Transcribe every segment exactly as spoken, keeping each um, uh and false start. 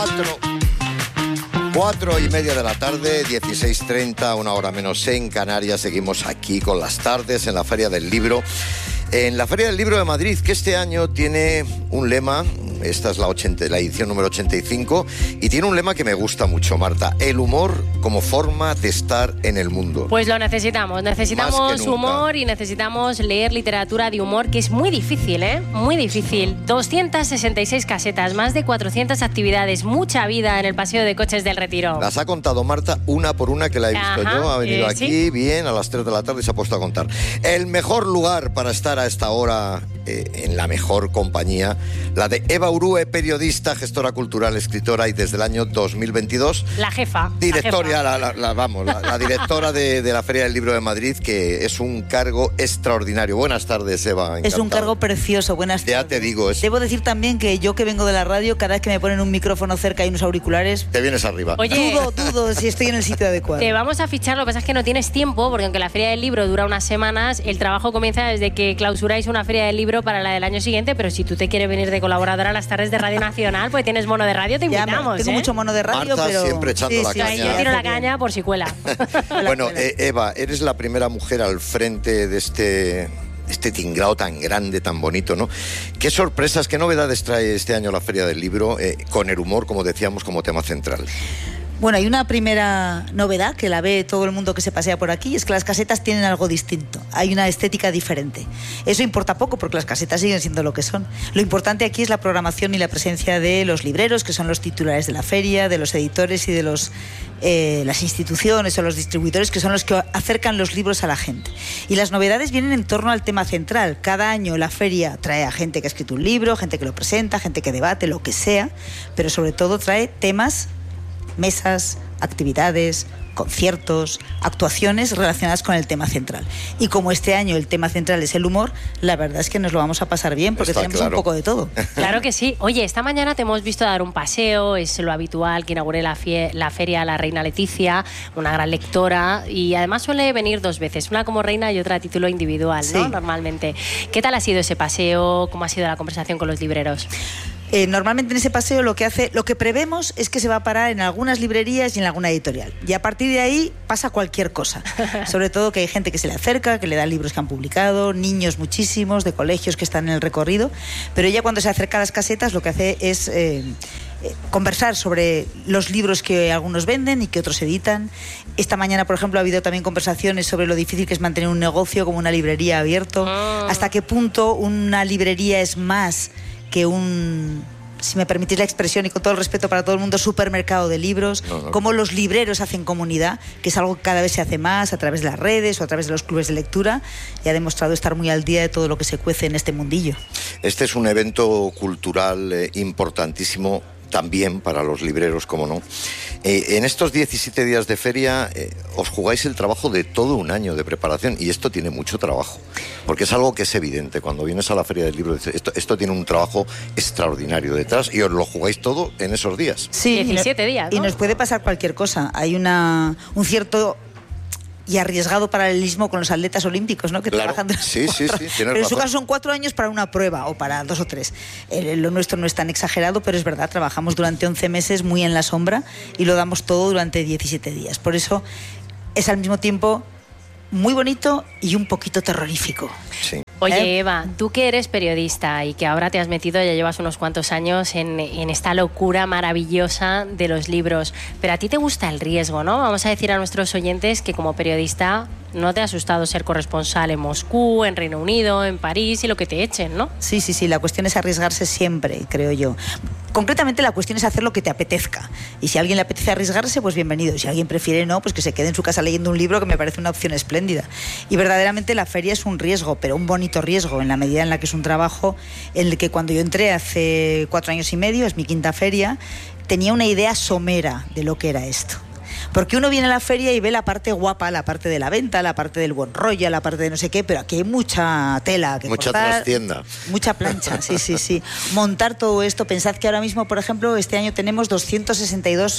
Cuatro. Cuatro y media de la tarde, dieciséis treinta, una hora menos en Canarias. Seguimos aquí con las tardes en la Feria del Libro. En la Feria del Libro de Madrid, que este año tiene un lema, esta es la, ochenta, la edición número ochenta y cinco, y tiene un lema que me gusta mucho, Marta: el humor como forma de estar en el mundo. Pues lo necesitamos, necesitamos humor y necesitamos leer literatura de humor, que es muy difícil, ¿eh? Muy difícil. doscientas sesenta y seis casetas, más de cuatrocientas actividades, mucha vida en el Paseo de Coches del Retiro. Las ha contado Marta una por una, que la he visto. Ajá, yo, ha venido eh, aquí, ¿sí? bien, a las tres de la tarde y se ha puesto a contar. El mejor lugar para estar a esta hora eh, en la mejor compañía, la de Eva Urue, periodista, gestora cultural, escritora y desde el año dos mil veintidós... La jefa. Directora, la, jefa. la, la, la, vamos, la, la directora de, de la Feria del Libro de Madrid, que es un cargo extraordinario. Buenas tardes, Eva. Encantado. Es un cargo precioso, buenas tardes. Ya te digo. Es... Debo decir también que yo, que vengo de la radio, cada vez que me ponen un micrófono cerca y unos auriculares... Te vienes arriba. Oye, dudo, dudo si estoy en el sitio adecuado. Te vamos a fichar, lo que pasa es que no tienes tiempo, porque aunque la Feria del Libro dura unas semanas, el trabajo comienza desde que clausuráis una Feria del Libro para la del año siguiente, pero si tú te quieres venir de colaboradora a las tardes de Radio Nacional, pues tienes mono de radio, te invitamos. Ya, tengo ¿eh? mucho mono de radio, Marta, pero... siempre echando sí, la sí, caña. sí, Yo tiro la bien. caña por si cuela. Bueno, eh, Eva, eres la primera mujer al frente de este... este tinglao tan grande, tan bonito, ¿no? ¿Qué sorpresas, qué novedades trae este año la Feria del Libro, eh, con el humor, como decíamos, como tema central? Bueno, hay una primera novedad que la ve todo el mundo que se pasea por aquí, es que las casetas tienen algo distinto, hay una estética diferente. Eso importa poco porque las casetas siguen siendo lo que son. Lo importante aquí es la programación y la presencia de los libreros, que son los titulares de la feria, de los editores y de los, eh, las instituciones o los distribuidores, que son los que acercan los libros a la gente. Y las novedades vienen en torno al tema central. Cada año la feria trae a gente que ha escrito un libro, gente que lo presenta, gente que debate, lo que sea, pero sobre todo trae temas, mesas, actividades, conciertos, actuaciones relacionadas con el tema central. Y como este año el tema central es el humor, la verdad es que nos lo vamos a pasar bien, porque Está tenemos claro. un poco de todo. Claro que sí. Oye, esta mañana te hemos visto dar un paseo, es lo habitual, que inaugure la, fie- la feria la reina Leticia, una gran lectora, y además suele venir dos veces, una como reina y otra a título individual, ¿no? Sí. Normalmente. ¿Qué tal ha sido ese paseo? ¿Cómo ha sido la conversación con los libreros? Eh, normalmente en ese paseo lo que hace, lo que prevemos es que se va a parar en algunas librerías y en alguna editorial. Y a partir de ahí pasa cualquier cosa. Sobre todo que hay gente que se le acerca, que le da libros que han publicado, niños muchísimos, de colegios que están en el recorrido. Pero ella, cuando se acerca a las casetas, lo que hace es eh, eh, conversar sobre los libros que algunos venden y que otros editan. Esta mañana, por ejemplo, ha habido también conversaciones sobre lo difícil que es mantener un negocio como una librería abierto. Oh. Hasta qué punto una librería es más que un, si me permitís la expresión y con todo el respeto para todo el mundo, supermercado de libros, no, no. cómo los libreros hacen comunidad, que es algo que cada vez se hace más a través de las redes o a través de los clubes de lectura, y ha demostrado estar muy al día de todo lo que se cuece en este mundillo. Este es un evento cultural eh, importantísimo también para los libreros, como no. Eh, en estos diecisiete días de feria eh, os jugáis el trabajo de todo un año de preparación, y esto tiene mucho trabajo, porque es algo que es evidente. Cuando vienes a la Feria del Libro, esto, esto tiene un trabajo extraordinario detrás, y os lo jugáis todo en esos días. Sí, diecisiete y no, días, ¿no? Y nos puede pasar cualquier cosa. Hay una, un cierto y arriesgado paralelismo con los atletas olímpicos, ¿no? Que Claro. trabajan. Sí, sí, sí, tienes Pero en su razón. caso son cuatro años para una prueba o para dos o tres. El, lo nuestro no es tan exagerado, pero es verdad, trabajamos durante once meses muy en la sombra y lo damos todo durante diecisiete días. Por eso es al mismo tiempo muy bonito y un poquito terrorífico. Sí. Oye, ¿Eh? Eva, tú que eres periodista y que ahora te has metido, ya llevas unos cuantos años en, en esta locura maravillosa de los libros, pero a ti te gusta el riesgo, ¿no? Vamos a decir a nuestros oyentes que como periodista no te ha asustado ser corresponsal en Moscú, en Reino Unido, en París y lo que te echen, ¿no? Sí, sí, sí, la cuestión es arriesgarse siempre, creo yo. Concretamente la cuestión es hacer lo que te apetezca. Y si a alguien le apetece arriesgarse, pues bienvenido. Y si alguien prefiere no, pues que se quede en su casa leyendo un libro, que me parece una opción espléndida. Y verdaderamente la feria es un riesgo, pero un bonito riesgo, en la medida en la que es un trabajo en el que cuando yo entré hace cuatro años y medio, es mi quinta feria, tenía una idea somera de lo que era esto. Porque uno viene a la feria y ve la parte guapa, la parte de la venta, la parte del buen rollo, la parte de no sé qué, pero aquí hay mucha tela que Mucha cortar, trastienda. mucha plancha, sí, sí, sí. Montar todo esto, pensad que ahora mismo, por ejemplo, este año tenemos doscientos sesenta y dos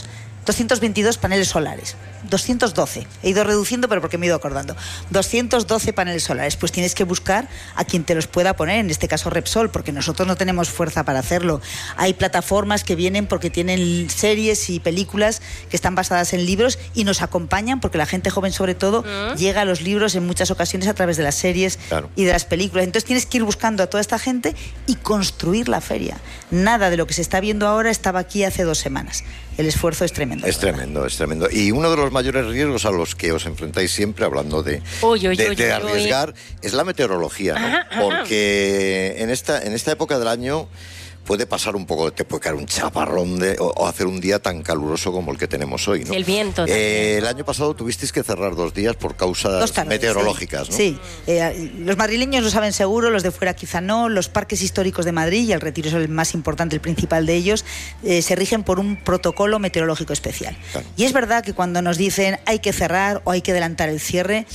doscientos veintidós paneles solares. doscientos doce. He ido reduciendo, pero porque me he ido acordando. doscientos doce paneles solares. Pues tienes que buscar a quien te los pueda poner, en este caso Repsol, porque nosotros no tenemos fuerza para hacerlo. Hay plataformas que vienen porque tienen series y películas que están basadas en libros y nos acompañan, porque la gente joven sobre todo ¿Mm? llega a los libros en muchas ocasiones a través de las series claro. y de las películas. Entonces tienes que ir buscando a toda esta gente y construir la feria. Nada de lo que se está viendo ahora estaba aquí hace dos semanas. El esfuerzo es tremendo. Es tremendo, es tremendo. Y uno de los mayores riesgos a los que os enfrentáis siempre, hablando de, uy, uy, de, uy, de uy, arriesgar, uy. es la meteorología, ¿no? Ajá, ajá. Porque en esta, en esta época del año puede pasar un poco, te puede caer un chaparrón de, o, o hacer un día tan caluroso como el que tenemos hoy, ¿no? El viento. Eh, el año pasado tuvisteis que cerrar dos días por causas tardes, meteorológicas, sí. ¿no? Sí, eh, los madrileños lo saben seguro, los de fuera quizá no. Los parques históricos de Madrid, y el Retiro es el más importante, el principal de ellos, eh, se rigen por un protocolo meteorológico especial. Claro. Y es verdad que cuando nos dicen hay que cerrar o hay que adelantar el cierre,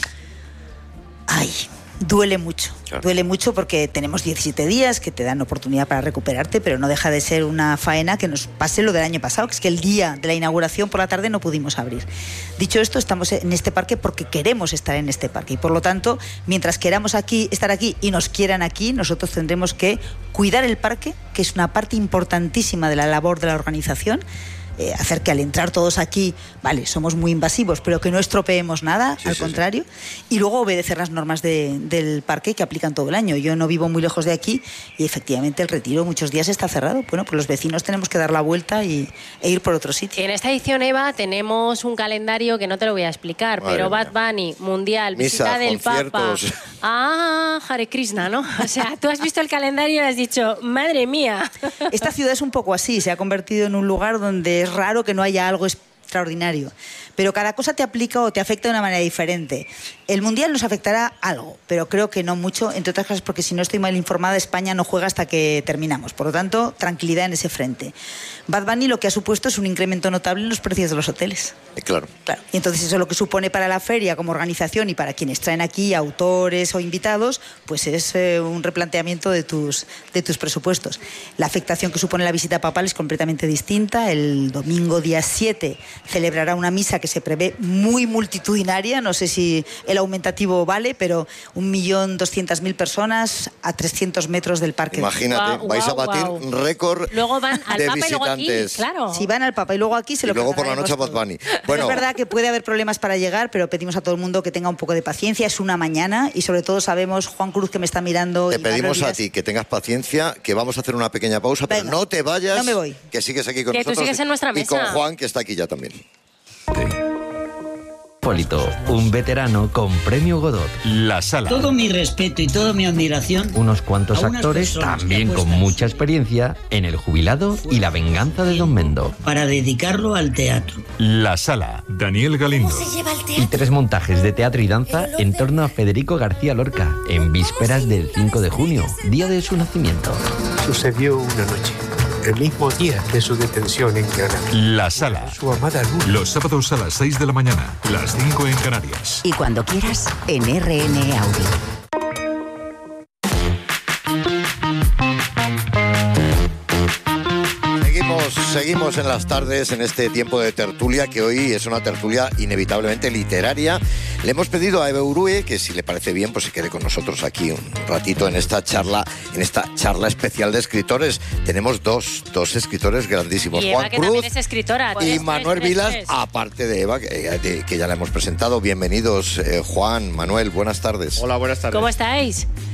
¡ay! Duele mucho, claro. duele mucho porque tenemos diecisiete días que te dan oportunidad para recuperarte, pero no deja de ser una faena que nos pase lo del año pasado, que es que el día de la inauguración por la tarde no pudimos abrir. Dicho esto, estamos en este parque porque queremos estar en este parque y por lo tanto, mientras queramos aquí estar aquí y nos quieran aquí, nosotros tendremos que cuidar el parque, que es una parte importantísima de la labor de la organización. Eh, hacer que al entrar todos aquí, vale, somos muy invasivos, pero que no estropeemos nada, sí, al sí, contrario, sí. y luego obedecer las normas de, del parque que aplican todo el año. Yo no vivo muy lejos de aquí y efectivamente el Retiro muchos días está cerrado. Bueno, pues los vecinos tenemos que dar la vuelta y, e ir por otro sitio. En esta edición, Eva, tenemos un calendario que no te lo voy a explicar, Madre pero mía. Bad Bunny, Mundial, Misa, visita del conciertos. Papa. Ah, Hare Krishna, ¿no? O sea, tú has visto el calendario y has dicho, madre mía. Esta ciudad es un poco así, se ha convertido en un lugar donde es raro que no haya algo extraordinario, pero cada cosa te aplica o te afecta de una manera diferente. El Mundial nos afectará algo, pero creo que no mucho, entre otras cosas porque si no estoy mal informada, España no juega hasta que terminamos, por lo tanto, tranquilidad en ese frente. Bad Bunny lo que ha supuesto es un incremento notable en los precios de los hoteles. Claro. Claro. Y entonces eso lo que supone para la feria como organización y para quienes traen aquí autores o invitados, pues es eh, un replanteamiento de tus, de tus presupuestos. La afectación que supone la visita papal es completamente distinta. El domingo día siete celebrará una misa que se prevé muy multitudinaria, no sé si el aumentativo vale, pero un millón doscientas mil personas a trescientos metros del parque. Imagínate, wow, vais wow, a batir wow. un récord luego van al de Papa visitantes. Y luego aquí, claro. Si van al Papa y luego aquí se y lo luego por la noche a Bad Bunny. Bueno. Es verdad que puede haber problemas para llegar, pero pedimos a todo el mundo que tenga un poco de paciencia. Es una mañana y sobre todo sabemos, Juan Cruz que me está mirando... Te y pedimos Díaz, a ti que tengas paciencia, que vamos a hacer una pequeña pausa, Venga, pero no te vayas, no me voy. que sigues aquí con que nosotros. Tú sigues en nuestra mesa. Y con Juan, que está aquí ya también. Hipólito, un veterano con premio Godot. La Sala. Todo mi respeto y toda mi admiración. Unos cuantos a unas actores, también con apuestan mucha experiencia, en El Jubilado y La Venganza de Don Mendo. Para dedicarlo al teatro. La Sala. Daniel Galindo. Y tres montajes de teatro y danza en torno a Federico García Lorca, en vísperas del cinco de junio, día de su nacimiento. Sucedió una noche, el mismo día de su detención en Granada. La Sala. Su amada Luna. Los sábados a las seis de la mañana, las cinco en Canarias. Y cuando quieras, en R N Audio. Seguimos en las tardes, en este tiempo de tertulia, que hoy es una tertulia inevitablemente literaria. Le hemos pedido a Eva Urue que, si le parece bien, pues se quede con nosotros aquí un ratito en esta charla, en esta charla especial de escritores. Tenemos dos, dos escritores grandísimos. Y Eva, Juan que Cruz también es escritora. y Tres, Manuel tres, Vilas, tres. aparte de Eva, que, que ya la hemos presentado. Bienvenidos, eh, Juan, Manuel, buenas tardes. Hola, buenas tardes. ¿Cómo estáis?